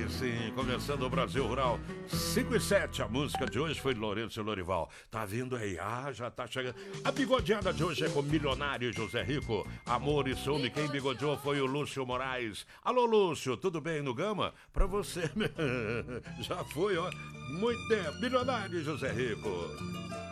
Aí sim, começando o Brasil Rural 5 e 7. A música de hoje foi Lourenço e Lorival. Tá vindo aí, já tá chegando. A bigodeada de hoje é com Milionário José Rico. Amor e Some, quem bigodeou foi o Lúcio Moraes. Alô, Lúcio, tudo bem no Gama? Pra você, já foi, ó. Muito tempo. Milionário José Rico.